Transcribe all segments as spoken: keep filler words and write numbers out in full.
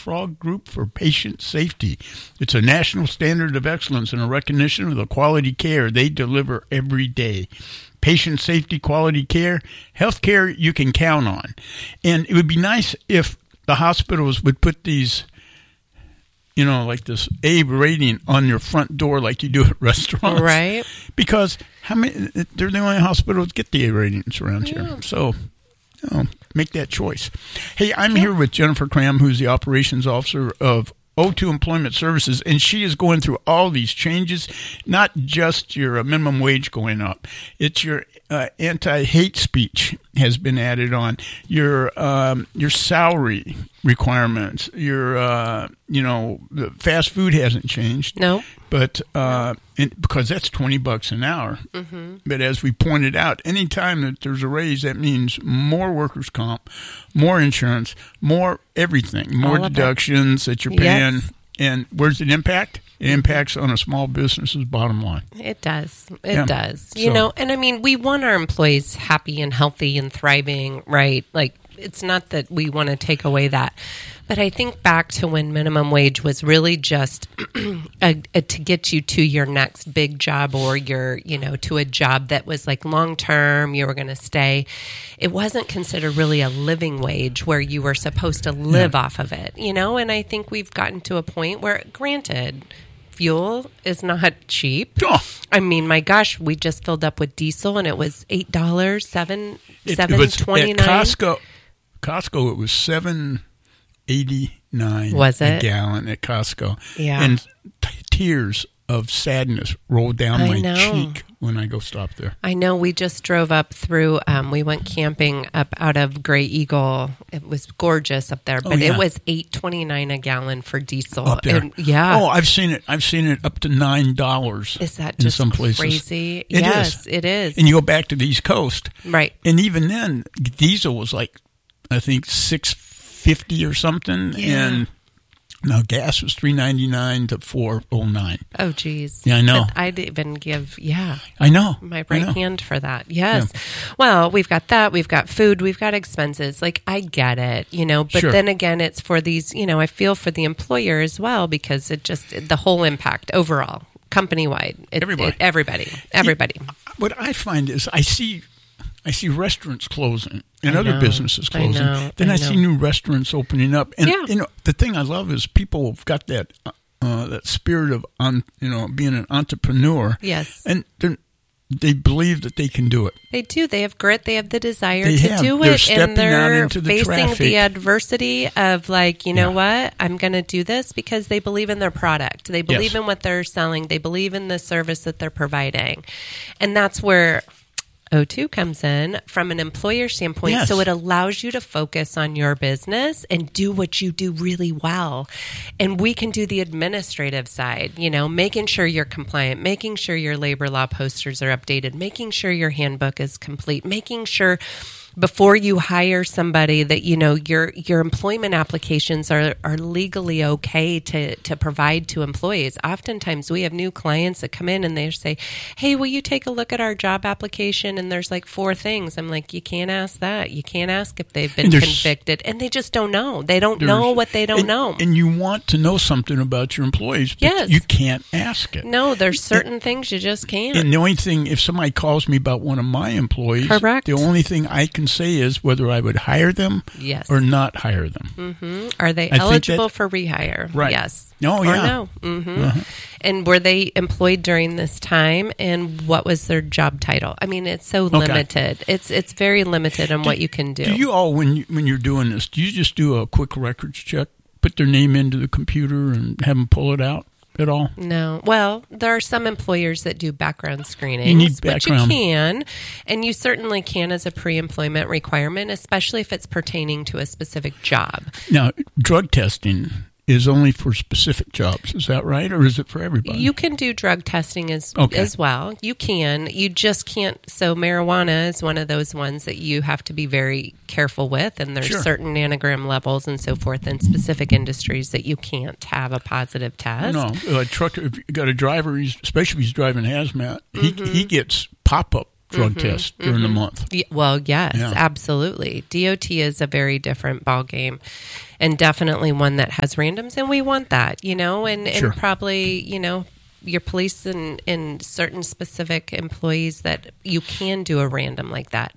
Bullfrog Group for Patient Safety. It's a national standard of excellence and a recognition of the quality care they deliver every day. Patient safety, quality care, health care you can count on. And it would be nice if the hospitals would put these, you know, like this A rating on your front door like you do at restaurants. Right. Because how many? They're the only hospitals that get the A ratings around yeah. here. So, you know, make that choice. Hey, I'm yeah. here with Jennifer Cram, who's the operations officer of O two Employment Services, and she is going through all these changes, not just your uh, minimum wage going up. It's your uh, anti-hate speech has been added on, your um, your salary requirements, your, uh, you know, the fast food hasn't changed. No. But uh, and because that's twenty bucks an hour. Mm-hmm. But as we pointed out, any time that there's a raise, that means more workers' comp, more insurance, more everything, more deductions that you're paying. Yes. And where's it impact? It impacts on a small business's bottom line. It does. It yeah. does. You so. know, and I mean, we want our employees happy and healthy and thriving, right? Like, it's not that we want to take away that. But I think back to when minimum wage was really just a, a, to get you to your next big job or your, you know, to a job that was like long term, you were going to stay. It wasn't considered really a living wage where you were supposed to live yeah. off of it, you know? And I think we've gotten to a point where, granted, fuel is not cheap. Oh. I mean, my gosh, we just filled up with diesel and it was eight dollars, seven, it, seven twenty-nine. At Costco, Costco, it was seven eighty-nine was it? a gallon at Costco. Yeah. And t- tears of sadness roll down I my know. cheek when I go stop there. I know. We just drove up through, um, we went camping up out of Gray Eagle. It was gorgeous up there, but oh, yeah. it was eight twenty-nine a gallon for diesel. Up there. And, yeah. Oh, I've seen it. I've seen it up to nine dollars. Is that just in some places. Crazy? It yes, is. it is. And you go back to the East Coast. Right. And even then, diesel was like, I think, six fifty or something. Yeah. And now gas was three ninety-nine to four oh nine. Oh, geez. Yeah, I know. But I'd even give, yeah. I know. My right know. hand for that. Yes. Yeah. Well, we've got that. We've got food. We've got expenses. Like, I get it, you know, but sure. then again, it's for these, you know, I feel for the employer as well because it just, the whole impact overall, company-wide. It, everybody. It, everybody. Everybody. Yeah, what I find is I see... I see restaurants closing and I other know. businesses closing. I know. Then I, I see know. new restaurants opening up. And yeah. you know, the thing I love is people have got that uh, that spirit of on you know being an entrepreneur. Yes. And they believe that they can do it. They do. They have grit. They have the desire they to have. do they're it. Stepping and they're out into the facing traffic. the adversity of like, you know yeah. what? I'm going to do this because they believe in their product. They believe yes. in what they're selling. They believe in the service that they're providing. And that's where O two comes in from an employer standpoint. Yes. So it allows you to focus on your business and do what you do really well. And we can do the administrative side, you know, making sure you're compliant, making sure your labor law posters are updated, making sure your handbook is complete, making sure before you hire somebody that, you know, your your employment applications are, are legally okay to, to provide to employees. Oftentimes we have new clients that come in and they say, hey, will you take a look at our job application? And there's like four things. I'm like, you can't ask that. You can't ask if they've been convicted. And they just don't know. They don't know what they don't and, know. And you want to know something about your employees, but yes. you can't ask it. No, there's certain and, things you just can't. And the only thing, if somebody calls me about one of my employees, correct. The only thing I can say is whether I would hire them yes. or not hire them. Mm-hmm. Are they I eligible that, for rehire? Right. Yes. Oh, or yeah. no. Mm-hmm. Uh-huh. And were they employed during this time? And what was their job title? I mean, it's so okay. limited. It's it's very limited on do, what you can do. Do you all, when, you, when you're doing this, do you just do a quick records check, put their name into the computer and have them pull it out at all? No. Well, there are some employers that do background screenings, you need background. which you can, and you certainly can as a pre-employment requirement, especially if it's pertaining to a specific job. Now, drug testing is only for specific jobs. Is that right? Or is it for everybody? You can do drug testing as okay. as well. You can. You just can't. So marijuana is one of those ones that you have to be very careful with. And there's sure. certain nanogram levels and so forth in specific industries that you can't have a positive test. No. A trucker, if you got a driver, he's, especially if he's driving hazmat, he, mm-hmm. he gets pop-up drug mm-hmm, test during mm-hmm. the month. Yeah, well, yes, yeah. absolutely. D O T is a very different ballgame, and definitely one that has randoms, and we want that, you know, and, and sure. probably, you know, your police and, and certain specific employees that you can do a random like that.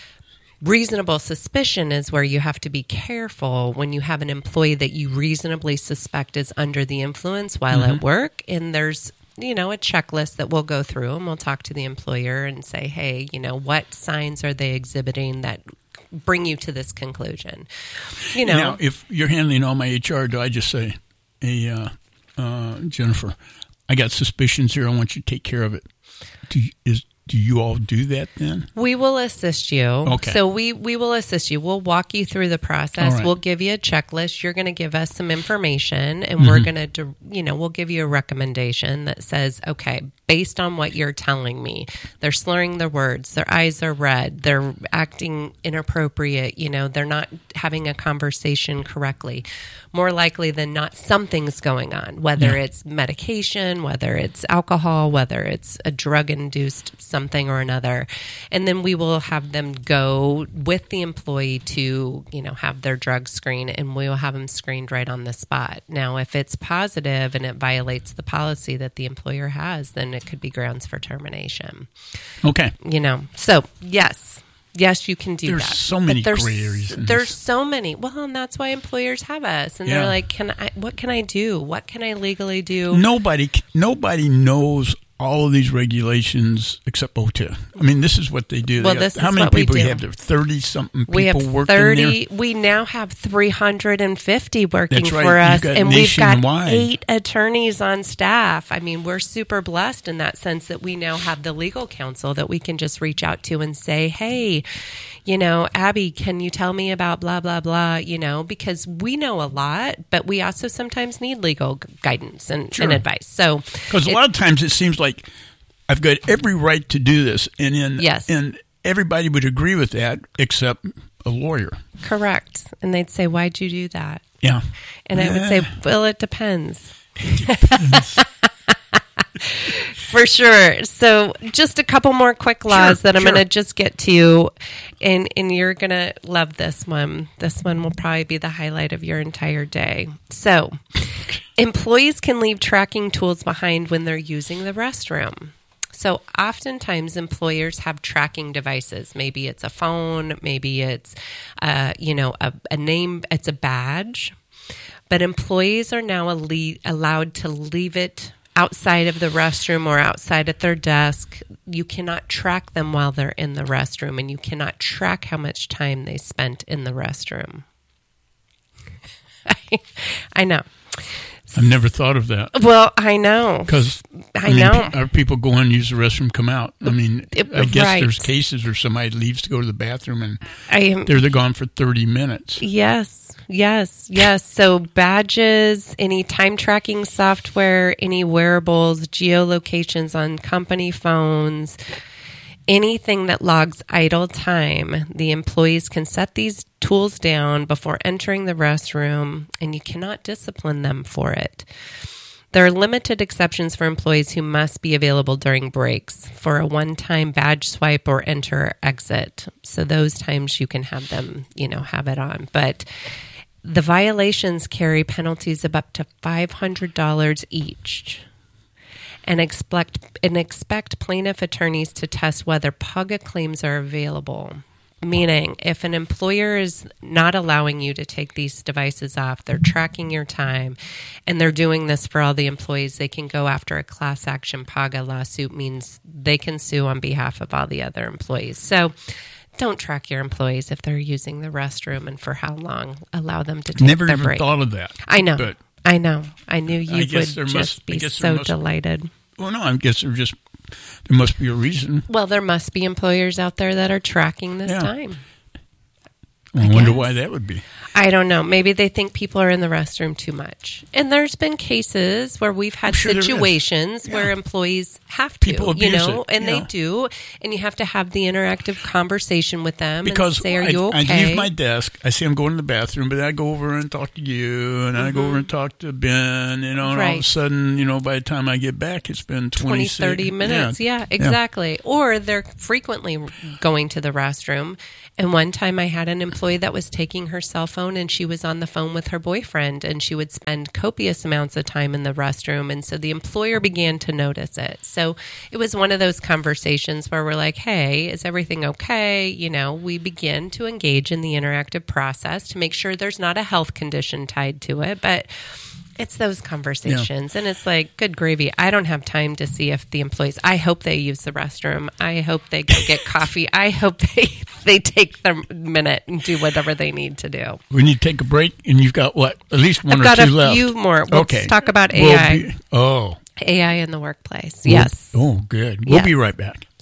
Reasonable suspicion is where you have to be careful when you have an employee that you reasonably suspect is under the influence while mm-hmm. at work, and there's, you know, a checklist that we'll go through, and we'll talk to the employer and say, hey, you know, what signs are they exhibiting that bring you to this conclusion? You know, now, if you're handling all my H R, do I just say, hey, uh, uh, Jennifer, I got suspicions here. I want you to take care of it. Do you, is do you all do that then? We will assist you. Okay. So we, we will assist you. We'll walk you through the process. Right. We'll give you a checklist. You're going to give us some information, and mm-hmm. we're going to, you know, we'll give you a recommendation that says, okay, based on what you're telling me, they're slurring their words, their eyes are red, they're acting inappropriate, you know, they're not having a conversation correctly. More likely than not, something's going on, whether yeah. it's medication, whether it's alcohol, whether it's a drug-induced something or another. And then we will have them go with the employee to, you know, have their drug screen, and we will have them screened right on the spot. Now, if it's positive and it violates the policy that the employer has, then it could be grounds for termination. Okay. You know, so yes. Yes, you can do there's that. There's so many there's, gray areas. In there's this. so many. Well, and that's why employers have us, and yeah. they're like, "Can I? What can I do? What can I legally do?" Nobody, nobody knows all of these regulations except O T I. I mean, this is what they do. Well, they this got, how is many what people we do. you have there? Thirty something people we have working thirty. there. We now have three hundred and fifty working That's right. for us, got and we've got nationwide. eight attorneys on staff. I mean, we're super blessed in that sense that we now have the legal counsel that we can just reach out to and say, "Hey, you know, Abby, can you tell me about blah blah blah?" You know, because we know a lot, but we also sometimes need legal guidance and, sure. and advice. So, because a lot of times it seems like I've got every right to do this, and in, yes. and everybody would agree with that except a lawyer. Correct. And they'd say, why'd you do that? Yeah. And yeah. I would say, well, it depends. It depends. For sure. So just a couple more quick laws sure, that I'm sure. going to just get to, and, and you're going to love this one. This one will probably be the highlight of your entire day. So employees can leave tracking tools behind when they're using the restroom. So oftentimes employers have tracking devices. Maybe it's a phone, maybe it's, uh, you know, a, a name, it's a badge. But employees are now ale- allowed to leave it outside of the restroom or outside at their desk. You cannot track them while they're in the restroom, and you cannot track how much time they spent in the restroom. I, I know. I've never thought of that. Well, I know. Because, I, I mean, know. P- are people go in, use the restroom, come out? I mean, It, I guess right. there's cases where somebody leaves to go to the bathroom and I am, they're, they're gone for thirty minutes. Yes, yes, yes. So badges, any time tracking software, any wearables, geolocations on company phones, anything that logs idle time, the employees can set these tools down before entering the restroom, and you cannot discipline them for it. There are limited exceptions for employees who must be available during breaks for a one-time badge swipe or enter or exit. So those times you can have them, you know, have it on. But the violations carry penalties of up to five hundred dollars each. And expect, and expect plaintiff attorneys to test whether P U G A claims are available. Meaning, if an employer is not allowing you to take these devices off, they're tracking your time, and they're doing this for all the employees, they can go after a class action P U G A lawsuit, means they can sue on behalf of all the other employees. So don't track your employees if they're using the restroom and for how long. Allow them to take Never their even break. thought of that. I know. But I know. I knew you I would guess there just must- I be guess so there must- delighted. Well, no, I guess there just there must be a reason. Well, there must be employers out there that are tracking this Yeah. time. I, I wonder guess. why that would be. I don't know. Maybe they think people are in the restroom too much. And there's been cases where we've had sure situations yeah. where employees have to, people you know, it, and yeah. they do. And you have to have the interactive conversation with them because and say, are I, you okay? I leave my desk. I see them going to the bathroom, but I go over and talk to you, and mm-hmm. I go over and talk to Ben, you know, and right. all of a sudden, you know, by the time I get back, it's been twenty, thirty minutes. Yeah, yeah exactly. Yeah. Or they're frequently going to the restroom. And one time I had an employee that was taking her cell phone and she was on the phone with her boyfriend and she would spend copious amounts of time in the restroom. And so the employer began to notice it. So it was one of those conversations where we're like, hey, is everything okay? You know, we begin to engage in the interactive process to make sure there's not a health condition tied to it. But it's those conversations. Yeah. And it's like, good gravy. I don't have time to see if the employees, I hope they use the restroom. I hope they go get coffee. I hope they, they take their minute and do whatever they need to do. We need to take a break, and you've got what? At least one I've or two left. I've got a few more. Let's okay. talk about A I. We'll be, oh. A I in the workplace. We'll, yes. Oh, good. We'll yes. be right back.